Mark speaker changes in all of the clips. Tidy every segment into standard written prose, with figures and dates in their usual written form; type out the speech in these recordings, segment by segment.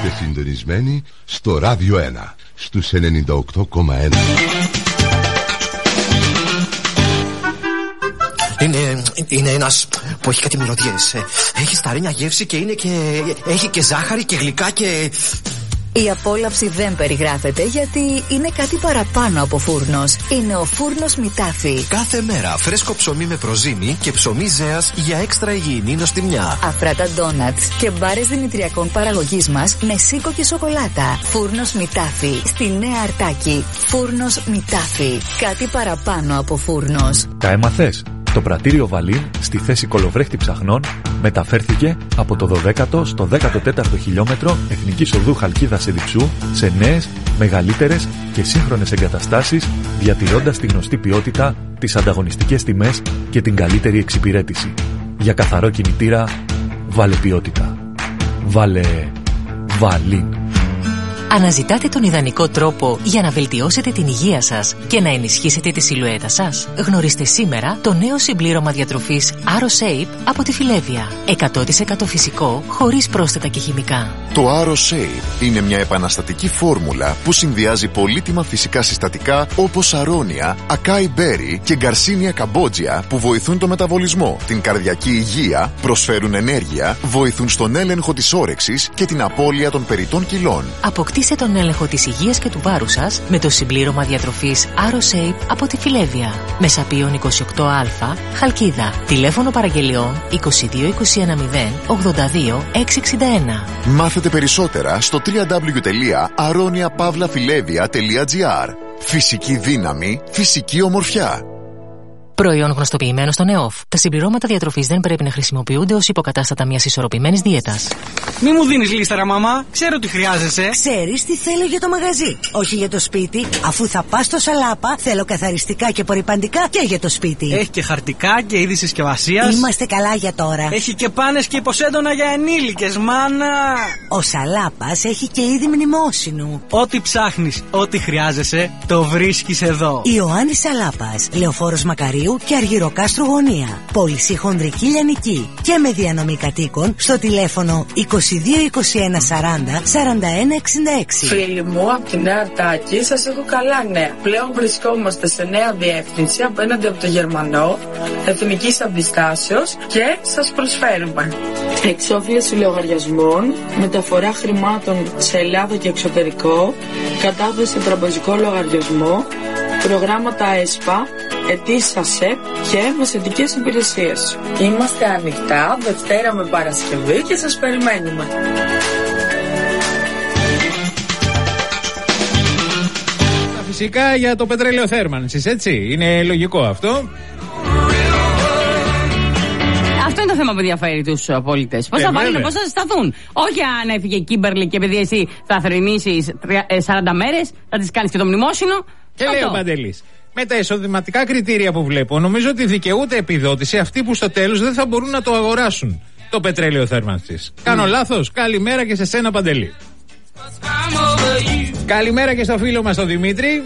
Speaker 1: Είστε συντονισμένοι στο Ράδιο 1 στους 98,1.
Speaker 2: Είναι ένας που έχει κάτι μυρωδιές. Έχει σταρίνια γεύση και έχει και ζάχαρη και γλυκά και...
Speaker 3: Η απόλαυση δεν περιγράφεται γιατί είναι κάτι παραπάνω από φούρνος. Είναι ο φούρνος Μητάφι.
Speaker 2: Κάθε μέρα φρέσκο ψωμί με προζύμι και ψωμί ζέας για έξτρα υγιεινή νοστιμιά.
Speaker 3: Αφράτα ντόνατς και μπάρες δημητριακών παραγωγής μας με σίκο και σοκολάτα. Φούρνος Μητάφι στη Νέα Αρτάκη. Φούρνος Μητάφι. Κάτι παραπάνω από φούρνος.
Speaker 4: Τα έμαθες? Το πρατήριο Βαλίν στη θέση κολοβρέχτη ψαχνών μεταφέρθηκε από το 12ο στο 14ο χιλιόμετρο Εθνικής Οδού Χαλκίδας Εδιψού σε νέες, μεγαλύτερες και σύγχρονες εγκαταστάσεις, διατηρώντας τη γνωστή ποιότητα, τις ανταγωνιστικές τιμές και την καλύτερη εξυπηρέτηση. Για καθαρό κινητήρα, βάλε ποιότητα. Βάλε Βαλίν.
Speaker 5: Αναζητάτε τον ιδανικό τρόπο για να βελτιώσετε την υγεία σας και να ενισχύσετε τη σιλουέτα σας? Γνωρίστε σήμερα το νέο συμπλήρωμα διατροφής AroShape από τη Φιλέβια. 100% φυσικό, χωρίς πρόσθετα και χημικά.
Speaker 6: Το AroShape είναι μια επαναστατική φόρμουλα που συνδυάζει πολύτιμα φυσικά συστατικά όπως αρώνια, ακάι μπέρι και γκαρσίνια καμπότζια που βοηθούν το μεταβολισμό, την καρδιακή υγεία, προσφέρουν ενέργεια, βοηθούν στον έλεγχο της όρεξης και την απώλεια των περιττών κιλών.
Speaker 5: Αποκτήστε τον έλεγχο της υγείας και του βάρους σας με το συμπλήρωμα διατροφής AroShape από τη Φιλέβια. Μεσαπίων 28α, Χαλκίδα. Τηλέφωνο παραγγελιών 22 210 82 661.
Speaker 6: Μάθετε περισσότερα στο www.aroniapavlafilevia.gr. Φυσική δύναμη, φυσική ομορφιά.
Speaker 5: Προϊόν γνωστοποιημένο στον ΕΟΦ. Τα συμπληρώματα διατροφής δεν πρέπει να χρησιμοποιούνται ως υποκατάστατα μιας ισορροπημένης δίαιτας.
Speaker 7: Μη μου δίνεις λίσταρα, μαμά. Ξέρω τι χρειάζεσαι.
Speaker 8: Ξέρεις τι θέλω για το μαγαζί, όχι για το σπίτι. Αφού θα πας στο Σαλάπα, θέλω καθαριστικά και απορρυπαντικά και για το σπίτι.
Speaker 7: Έχει και χαρτικά και είδη συσκευασίας.
Speaker 8: Είμαστε καλά για τώρα.
Speaker 7: Έχει και πάνες και υποσέντονα για ενήλικες, μάνα.
Speaker 8: Ο Σαλάπας έχει και είδη μνημόσυνου.
Speaker 7: Ό,τι ψάχνεις, ό,τι χρειάζεσαι, το βρίσκεις εδώ.
Speaker 8: Ιωάννης Σαλάπας, Λεωφόρος Μακαρίου και Αργυροκάστρου Γωνία. Πώληση χονδρική λιανική και με διανομή κατοίκων στο τηλέφωνο 22 21 40 41 66.
Speaker 9: Φίλοι μου από τη Νέα Αρτάκη, σας έχω καλά νέα. Πλέον βρισκόμαστε σε νέα διεύθυνση απέναντι από το Γερμανό, εθνικής αντιστάσεως και σας προσφέρουμε εξόφληση λογαριασμών, μεταφορά χρημάτων σε Ελλάδα και εξωτερικό, κατάθεση τραπεζικό λογαριασμό, προγράμματα ΕΣΠΑ, ετήσια ΣΕΠ και μεσαιτικές υπηρεσίες. Είμαστε ανοιχτά Δευτέρα με Παρασκευή και σας περιμένουμε.
Speaker 10: Φυσικά για το πετρέλαιο θέρμανσης, έτσι. Είναι λογικό αυτό.
Speaker 11: Αυτό είναι το θέμα που ενδιαφέρει τους πολίτες. Πώς θα βάλουν, πώς θα σταθούν. Όχι αν έφυγε η Κίμπερλι και επειδή εσύ θα θρηνήσεις 40 μέρες, θα τις κάνεις και το μνημόσυνο.
Speaker 10: Και λέει ο Παντελής, με τα εισοδηματικά κριτήρια που βλέπω, νομίζω ότι δικαιούται επιδότηση αυτοί που στο τέλος δεν θα μπορούν να το αγοράσουν το πετρέλαιο θέρμανσης. Κάνω λάθος? Καλημέρα και σε σένα, Παντελή. Καλημέρα και στο φίλο μας τον Δημήτρη.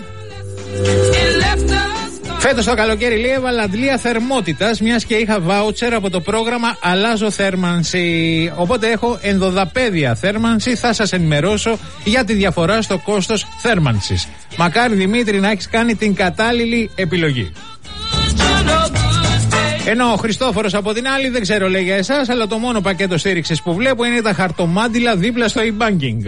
Speaker 10: Φέτος το καλοκαίρι, λέει, έβαλα αντλία θερμότητας, μιας και είχα βάουτσερ από το πρόγραμμα Αλλάζω Θέρμανση. Οπότε έχω ενδοδαπέδια θέρμανση. Θα σας ενημερώσω για τη διαφορά στο κόστος θέρμανσης. Μακάρι, Δημήτρη, να έχεις κάνει την κατάλληλη επιλογή. Ενώ ο Χριστόφορος από την άλλη, δεν ξέρω, λέει για εσάς, αλλά το μόνο πακέτο στήριξης που βλέπω είναι τα χαρτομάντιλα δίπλα στο e-banking.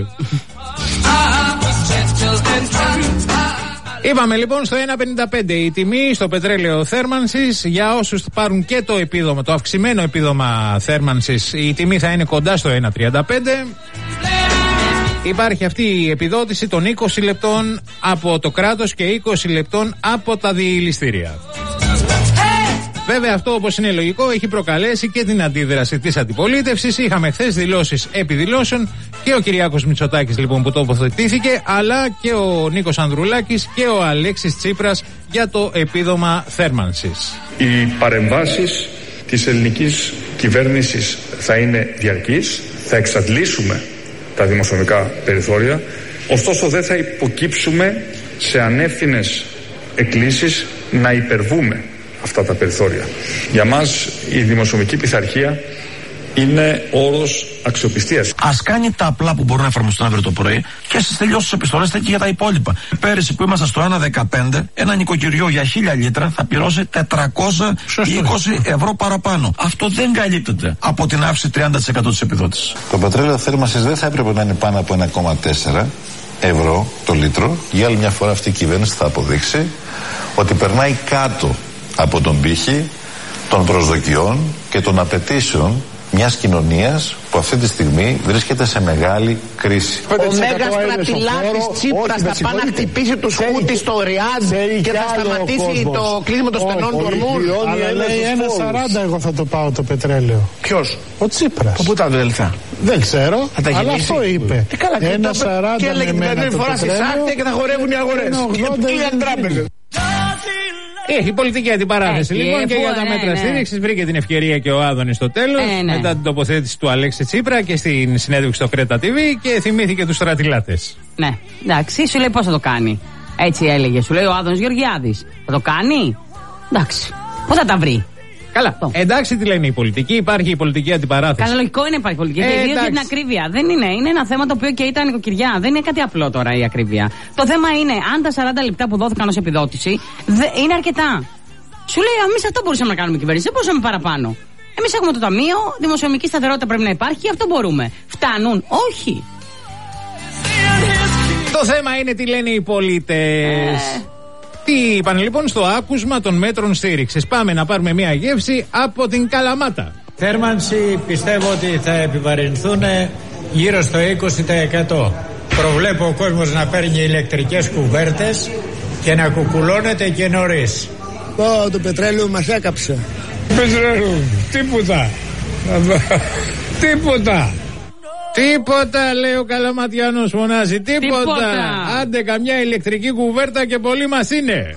Speaker 10: Είπαμε λοιπόν στο 1,55 η τιμή στο πετρέλαιο θέρμανσης. Για όσους πάρουν και το επίδομα, το αυξημένο επίδομα θέρμανσης, η τιμή θα είναι κοντά στο 1,35. Υπάρχει αυτή η επιδότηση των 20 λεπτών από το κράτος και 20 λεπτών από τα διηληστήρια. Βέβαια, αυτό, όπως είναι λογικό, έχει προκαλέσει και την αντίδραση της αντιπολίτευσης. Είχαμε χθες δηλώσεις επί δηλώσεων, και ο Κυριάκος Μητσοτάκης λοιπόν που τοποθετήθηκε, αλλά και ο Νίκος Ανδρουλάκης και ο Αλέξης Τσίπρας για το επίδομα θέρμανσης.
Speaker 12: Οι παρεμβάσεις της ελληνικής κυβέρνησης θα είναι διαρκείς, θα εξαντλήσουμε τα δημοσιονομικά περιθώρια, ωστόσο δεν θα υποκύψουμε σε ανεύθυνες εκκλήσεις να υπερβούμε αυτά τα περιθώρια. Για μας η δημοσιονομική πειθαρχία είναι όρος αξιοπιστίας.
Speaker 13: Ας κάνει τα απλά που μπορούν να εφαρμοστούν αύριο το πρωί και στις τελειώσεις τις επιστολές θα και για τα υπόλοιπα. Πέρυσι που ήμασταν στο 1,15, ένα νοικοκυριό για 1000 λίτρα θα πληρώσει 420 ευρώ παραπάνω. Αυτό δεν καλύπτεται από την αύξηση 30% της επιδότησης.
Speaker 14: Το πετρέλαιο θέρμανσης δεν θα έπρεπε να είναι πάνω από 1,4 ευρώ το λίτρο. Για άλλη μια φορά αυτή η κυβέρνηση θα αποδείξει ότι περνάει κάτω από τον πύχη των προσδοκιών και των απαιτήσεων μιας κοινωνίας που αυτή τη στιγμή βρίσκεται σε μεγάλη κρίση.
Speaker 15: Ο Μέγας Πρατιλάτης Τσίπρας θα πάει να χτυπήσει τους Χούτις στο Ριάντ και θα σταματήσει το κλείσιμο των στενών του Ορμούζ.
Speaker 16: Αλλά λέει 1,40 εγώ θα το πάω το πετρέλαιο.
Speaker 15: Ποιος?
Speaker 16: Ο Τσίπρας.
Speaker 15: Πού τα δελτά?
Speaker 16: Δεν ξέρω, αλλά αυτό είπε. 1,40
Speaker 15: και έλεγε την άλλη φορά στη Σάρτια και θα χορεύουν οι αγορές. Και κλείναν τράπεζες.
Speaker 10: Έχει πολιτική αντιπαράθεση λοιπόν και για τα μέτρα στήριξης. Βρήκε την ευκαιρία και ο Άδωνης στο τέλος μετά την τοποθέτηση του Αλέξη Τσίπρα και στην συνέντευξη στο Κρέτα TV και θυμήθηκε τους στρατιλάτες.
Speaker 11: Ναι, εντάξει, σου λέει πώς θα το κάνει. Έτσι έλεγε, σου λέει ο Άδωνης Γεωργιάδης. Θα το κάνει, εντάξει, πώς θα τα βρει.
Speaker 10: Καλά. Εντάξει, τι λένε οι πολιτικοί, υπάρχει η πολιτική αντιπαράθεση.
Speaker 11: Καλά, λογικό είναι υπάρχει πολιτική. Και ιδίως για την ακρίβεια. Δεν είναι. Είναι ένα θέμα το οποίο και ήταν νοικοκυριά. Δεν είναι κάτι απλό τώρα η ακρίβεια. Το θέμα είναι αν τα 40 λεπτά που δόθηκαν ως επιδότηση είναι αρκετά. Σου λέει, εμείς αυτό μπορούσαμε να κάνουμε κυβέρνηση. Δεν μπορούσαμε παραπάνω. Εμείς έχουμε το ταμείο, δημοσιονομική σταθερότητα πρέπει να υπάρχει, αυτό μπορούμε. Φτάνουν, όχι.
Speaker 10: Το θέμα είναι τι λένε οι πολίτες. Τι είπαν λοιπόν στο άκουσμα των μέτρων στήριξης. Πάμε να πάρουμε μια γεύση από την Καλαμάτα.
Speaker 17: Θέρμανση πιστεύω ότι θα επιβαρυνθούν γύρω στο 20%. Προβλέπω ο κόσμος να παίρνει ηλεκτρικές κουβέρτες και να κουκουλώνεται και νωρίς.
Speaker 15: Το πετρέλαιο μας έκαψε.
Speaker 17: Πετρέλαιο, τίποτα. Τίποτα.
Speaker 10: Τίποτα, λέει ο Καλαματιάνος, φωνάζει. Τίποτα. Άντε καμιά ηλεκτρική κουβέρτα και πολύ μας είναι.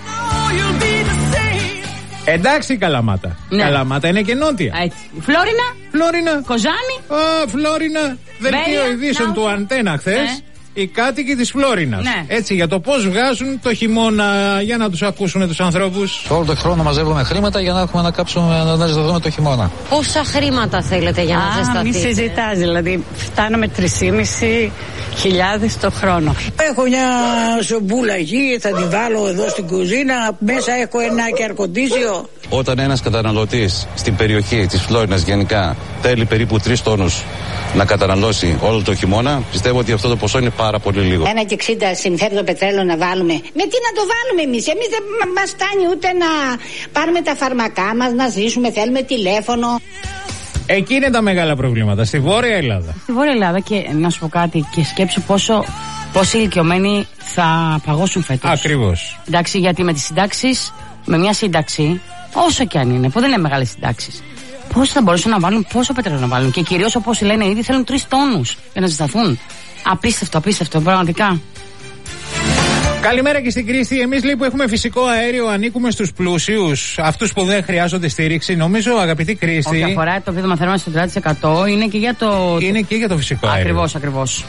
Speaker 10: Εντάξει Καλαμάτα. Ναι. Καλαμάτα είναι και νότια.
Speaker 11: Έτσι. Φλόρινα.
Speaker 10: Φλόρινα.
Speaker 11: Κοζάνη.
Speaker 10: Φλόρινα. Δελτίο ειδήσεων του Αντένα χθες. Ναι. Οι κάτοικοι της Φλόρινας. Ναι. Έτσι, για το πώς βγάζουν το χειμώνα, για να τους ακούσουμε τους ανθρώπους.
Speaker 18: Όλο τον χρόνο μαζεύουμε χρήματα για να έχουμε να κάψουμε, να ζεσταθούμε το χειμώνα.
Speaker 19: Πόσα χρήματα θέλετε για να ζεσταθείτε?
Speaker 20: Μη συζητάς, δηλαδή φτάνουμε 3.500 το χρόνο.
Speaker 15: Έχω μια σομπούλα εκεί, θα την βάλω εδώ στην κουζίνα, μέσα έχω ένα κερκοντήσιο.
Speaker 18: Όταν ένας καταναλωτής στην περιοχή της Φλόρινας γενικά θέλει περίπου 3 τόνους να καταναλώσει όλο το χειμώνα, πιστεύω ότι αυτό το ποσό είναι πάρα πολύ λίγο.
Speaker 19: 1,60 συμφέρει το πετρέλαιο να βάλουμε. Με τι να το βάλουμε εμείς? Εμείς δεν μας φτάνει ούτε να πάρουμε τα φαρμακά μας, να ζήσουμε, θέλουμε τηλέφωνο.
Speaker 10: Εκεί είναι τα μεγάλα προβλήματα, στη Βόρεια Ελλάδα.
Speaker 11: Στη Βόρεια Ελλάδα, και να σου πω κάτι, και σκέψου πόσοι ηλικιωμένοι θα παγώσουν φέτος.
Speaker 10: Ακριβώς.
Speaker 11: Εντάξει, γιατί με τις συντάξεις, με μια σύνταξη, όσο και αν είναι, που δεν είναι μεγάλες συντάξεις, πώς θα μπορούσαν να βάλουν, πόσο πετρέλαιο να βάλουν? Και κυρίως όπως λένε ήδη, θέλουν 3 τόνους για να ζεσταθούν. Απίστευτο, απίστευτο, πραγματικά.
Speaker 10: Καλημέρα και στην Κρίστη. Εμείς λέει που έχουμε φυσικό αέριο ανήκουμε στους πλούσιους, αυτούς που δεν χρειάζονται στήριξη. Νομίζω, αγαπητή Κρίστη.
Speaker 11: Όχι, αφορά το επίδομα θέρμανσης στο 30%, είναι και για το.
Speaker 10: Είναι και για το φυσικό αέριο.
Speaker 11: Ακριβώς, ακριβώς.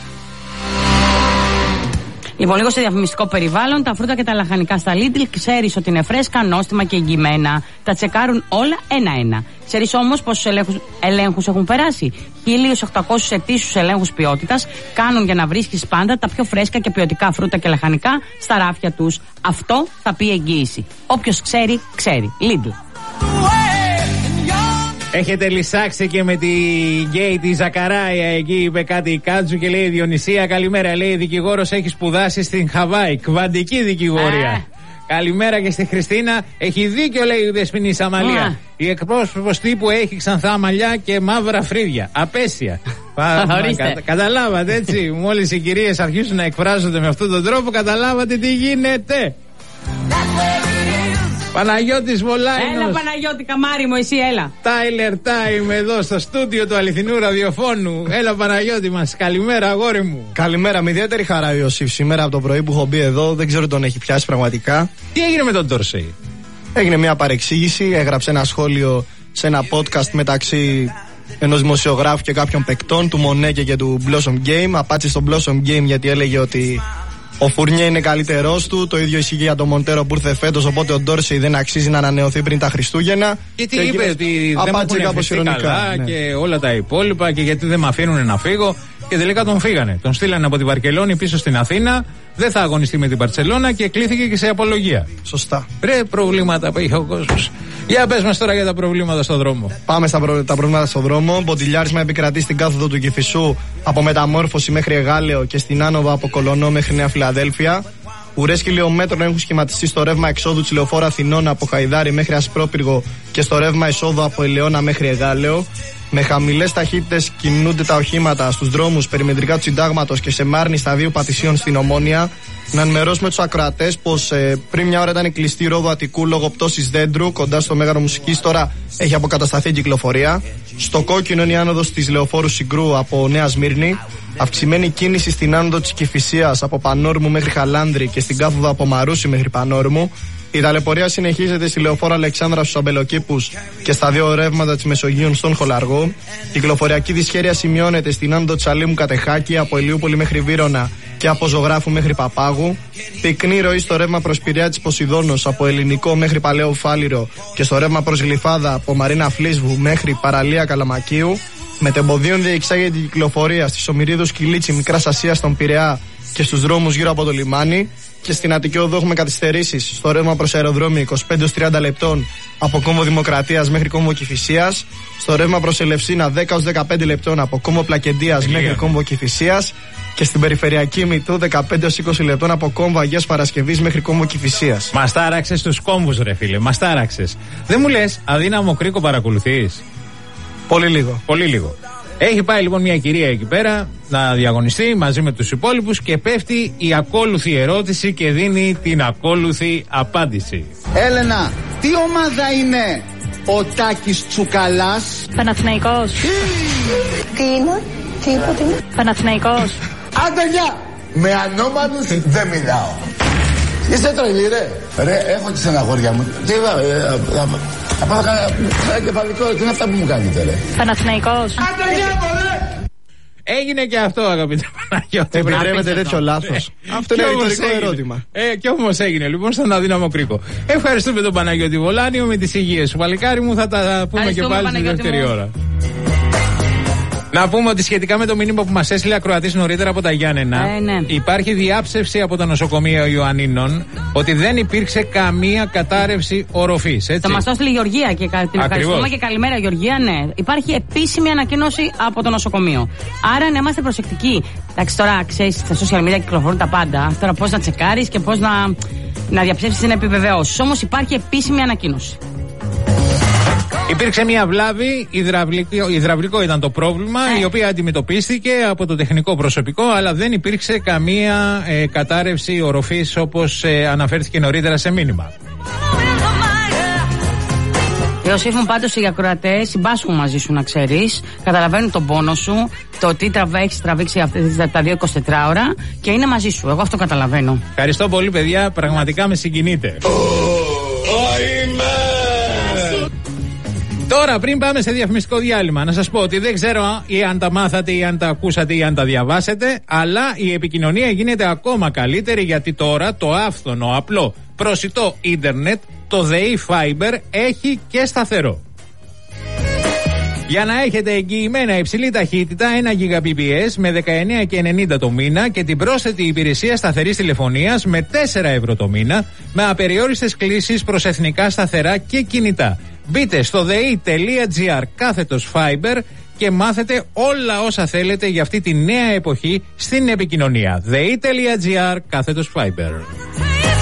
Speaker 11: Λοιπόν, λίγο σε διαφημιστικό περιβάλλον, τα φρούτα και τα λαχανικά στα Lidl ξέρεις ότι είναι φρέσκα, νόστιμα και εγγυημένα. Τα τσεκάρουν όλα ένα-ένα. Ξέρεις όμως πόσους ελέγχους έχουν περάσει? 1.800 ετήσιους ελέγχους ποιότητας κάνουν για να βρίσκεις πάντα τα πιο φρέσκα και ποιοτικά φρούτα και λαχανικά στα ράφια τους. Αυτό θα πει εγγύηση. Όποιος ξέρει, ξέρει. Lidl.
Speaker 10: Έχετε λυσάξει και με τη γκέι τη Ζακαράια εκεί, είπε κάτι η Κάτζου και λέει: Διονυσία, καλημέρα. Λέει: δικηγόρος έχει σπουδάσει στην Χαβάη. Κβαντική δικηγόρια. Καλημέρα και στη Χριστίνα. Έχει δίκιο, λέει η Δεσποινή Αμαλία. Η εκπρόσωπος τύπου έχει ξανθά μαλλιά και μαύρα φρύδια. Απέσια. Καταλάβατε έτσι? Μόλις οι κυρίες αρχίσουν να εκφράζονται με αυτόν τον τρόπο, καταλάβατε τι γίνεται. Παναγιώτης Βολάινος.
Speaker 11: Έλα Παναγιώτη, καμάρι μου, εσύ έλα.
Speaker 10: Tyler Time εδώ στο στούντιο του αληθινού ραδιοφώνου. Έλα Παναγιώτη μας, καλημέρα αγόρι μου.
Speaker 21: Καλημέρα, με ιδιαίτερη χαρά ο Ιωσήφ σήμερα από το πρωί που έχω μπει εδώ. Δεν ξέρω τον έχει πιάσει πραγματικά.
Speaker 10: Τι έγινε με τον Ντόρσεϊ?
Speaker 21: Έγινε μια παρεξήγηση, έγραψε ένα σχόλιο σε ένα podcast μεταξύ ενός δημοσιογράφου και κάποιων παικτών, του Μονέκε και του Blossom Game. Απάτησε στο Blossom Game γιατί έλεγε ότι Ο Φουρνιέ είναι καλύτερός του. Το ίδιο ισχύει για τον Μοντέρο που ήρθε φέτος. Οπότε ο Ντόρσεϊ δεν αξίζει να ανανεωθεί πριν τα Χριστούγεννα.
Speaker 10: Γιατί είπε ότι δεν μου έχουν ευχηθεί καλά, ναι, και όλα τα υπόλοιπα, και γιατί δεν με αφήνουν να φύγω. Και τελικά τον φύγανε. Τον στείλανε από τη Βαρκελόνη πίσω στην Αθήνα. Δεν θα αγωνιστεί με την Μπαρτσελώνα και κλήθηκε και σε απολογία.
Speaker 21: Σωστά.
Speaker 10: Ρε, προβλήματα που είχε ο κόσμος. Για πες μας τώρα για τα προβλήματα στον δρόμο.
Speaker 21: Πάμε στα τα προβλήματα στον δρόμο. Μποτιλιάρισμα επικρατεί στην κάθοδο του Κηφισού από Μεταμόρφωση μέχρι Εγάλεο και στην άνοδο από Κολονό μέχρι Νέα Φιλαδέλφια. Ουρές χιλιόμετρων έχουν σχηματιστεί στο ρεύμα εξόδου της Λεωφόρου Αθηνών από Χαϊδάρι μέχρι Ασπρόπυργο και στο ρεύμα εισόδου από Ελαιώνα μέχρι Εγάλεο. Με χαμηλές ταχύτητες κινούνται τα οχήματα στους δρόμους περιμετρικά του Συντάγματος και σε Μάρνη σταδίου Πατησίων στην Ομόνια. Να ενημερώσουμε τους ακροατές πως πριν μια ώρα ήταν κλειστή ρόδο Αττικού λόγω πτώσης δέντρου κοντά στο Μέγαρο Μουσικής. Τώρα έχει αποκατασταθεί η κυκλοφορία. Στο κόκκινο είναι η άνοδος της Λεωφόρου Συγκρού από Νέα Σμύρνη. Αυξημένη κίνηση στην άνοδο της Κηφισίας από Πανόρμου μέχρι Χαλάνδρη και στην κάθοδο από Μαρούσι μέχρι Πανόρμου. Η ταλαιπωρία συνεχίζεται στη Λεωφόρο Αλεξάνδρα στους Αμπελοκήπους και στα δύο ρεύματα της Μεσογείου στον Χολαργό. Η κυκλοφοριακή δυσχέρεια σημειώνεται στην άνοδο της Αλήμου Κατεχάκη από Ηλιούπολη μέχρι Βύρωνα και από Ζωγράφου μέχρι Παπάγου. Πυκνή ροή στο ρεύμα προς Πειραιά της Ποσειδώνος από Ελληνικό μέχρι Παλαιό Φάληρο και στο ρεύμα προς Γλυφάδα από Μαρίνα Φλίσβου μέχρι Παραλία Καλαμακίου. Μετεμποδίων διεξάγεται η κυκλοφορία στις Ομηρίδους Κιλίτσι Μικράς Ασίας στον Πειραιά και στους δρόμους γύρω από το λιμάνι. Και στην Αττική Οδό έχουμε καθυστερήσεις στο ρεύμα προς αεροδρόμιο 25-30 λεπτών από Κόμβο Δημοκρατίας μέχρι Κόμβο Κηφισίας. Στο ρεύμα προς Ελευσίνα 10-15 λεπτών από Κόμβο Πλακεντίας μέχρι Κόμβο Κηφισίας. Και στην περιφερειακή Μητού 15-20 λεπτών από Κόμβο Αγίας Παρασκευής μέχρι Κόμβο Κηφισίας.
Speaker 10: Μας τάραξες τους κόμβους, ρε φίλε, μας τάραξες. Δεν μου λες, αδύναμο κρίκο παρακολουθείς?
Speaker 21: Πολύ λίγο.
Speaker 10: Πολύ λίγο. Έχει πάει λοιπόν μια κυρία εκεί πέρα να διαγωνιστεί μαζί με τους υπόλοιπους και πέφτει η ακόλουθη ερώτηση και δίνει την ακόλουθη απάντηση.
Speaker 1: Έλενα, τι ομάδα είναι ο Τάκης Τσουκαλάς?
Speaker 22: Παναθηναϊκός.
Speaker 1: Τι είναι? Τι είπε ότι είναι?
Speaker 22: Παναθηναϊκός.
Speaker 1: Άντε γεια! Με ανώμαλους δεν μιλάω. Είστε τρελοί ρε. Έχω τη στεναχώρια μου. Τι θα πάω να κεφαλικό. Τι είναι αυτά που μου κάνετε ρε?
Speaker 22: Παναθηναϊκός.
Speaker 1: Άντε γεια μωρέ!
Speaker 10: Έγινε και αυτό, αγαπητέ Παναγιώτη.
Speaker 21: Επιτρέπετε τέτοιο λάθος? Αυτό είναι ρητορικό ερώτημα.
Speaker 10: Και όμως έγινε λοιπόν στον αδύναμο κρίκο. Ευχαριστούμε τον Παναγιώτη Βολάνιο, με τις υγείες σου παλικάρι μου. Θα τα πούμε και πάλι στη δεύτερη ώρα. Να πούμε ότι σχετικά με το μήνυμα που μας έστειλε ακροατής νωρίτερα από τα Γιάννενα,
Speaker 11: ναι.
Speaker 10: Υπάρχει διάψευση από το νοσοκομείο Ιωαννίνων ότι δεν υπήρξε καμία κατάρρευση οροφής.
Speaker 11: Θα μας το έστειλε η Γεωργία και την ευχαριστούμε και καλημέρα Γεωργία. Ναι, υπάρχει επίσημη ανακοίνωση από το νοσοκομείο. Άρα να είμαστε προσεκτικοί. Εντάξει, τώρα ξέρεις, στα social media κυκλοφορούν τα πάντα. Τώρα πώς να τσεκάρεις και πώς να διαψεύσεις την επιβεβαιώσεις. Όμως υπάρχει επίσημη ανακοίνωση.
Speaker 10: Υπήρξε μια βλάβη, υδραυλικό ήταν το πρόβλημα, η οποία αντιμετωπίστηκε από το τεχνικό προσωπικό, αλλά δεν υπήρξε καμία κατάρρευση οροφής όπως αναφέρθηκε νωρίτερα σε μήνυμα.
Speaker 11: Όσοι έχουν πάντως οι ακροατές συμπάσχουν μαζί σου, να ξέρεις, καταλαβαίνουν τον πόνο σου, το τι έχεις τραβήξει τα 2-24 ώρα και είναι μαζί σου. Εγώ αυτό καταλαβαίνω.
Speaker 10: Ευχαριστώ πολύ, παιδιά, πραγματικά με συγκινείτε. Τώρα, πριν πάμε σε διαφημιστικό διάλειμμα, να σας πω ότι δεν ξέρω ή αν τα μάθατε ή αν τα ακούσατε ή αν τα διαβάσετε, αλλά η επικοινωνία γίνεται ακόμα καλύτερη, γιατί τώρα το άφθονο, απλό, προσιτό ίντερνετ, το ΔΕΗ Fiber, έχει και σταθερό. Για να έχετε εγγυημένα υψηλή ταχύτητα 1 Gbps με 19,90 το μήνα και την πρόσθετη υπηρεσία σταθερής τηλεφωνίας με 4 ευρώ το μήνα, με απεριόριστες κλήσεις προς εθνικά σταθερά και κινητά. Μπείτε στο dei.gr/fiber και μάθετε όλα όσα θέλετε για αυτή τη νέα εποχή στην επικοινωνία. dei.gr/fiber.